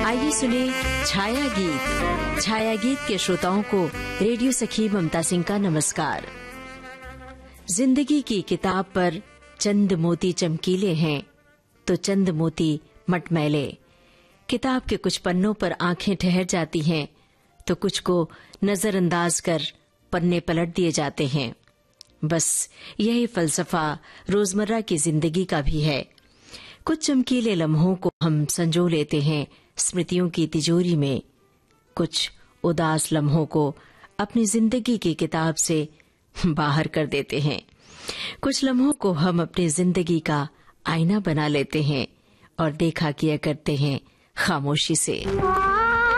आइए सुने छाया गीत। छाया गीत के श्रोताओं को रेडियो सखी ममता सिंह का नमस्कार। जिंदगी की किताब पर चंद मोती चमकीले हैं तो चंद मोती मटमैले। किताब के कुछ पन्नों पर आंखें ठहर जाती हैं तो कुछ को नजरअंदाज कर पन्ने पलट दिए जाते हैं। बस यही फलसफा रोजमर्रा की जिंदगी का भी है। कुछ चमकीले लम्हों को हम संजो लेते हैं स्मृतियों की तिजोरी में, कुछ उदास लम्हों को अपनी जिंदगी की किताब से बाहर कर देते हैं। कुछ लम्हों को हम अपनी जिंदगी का आईना बना लेते हैं और देखा किया करते हैं खामोशी से।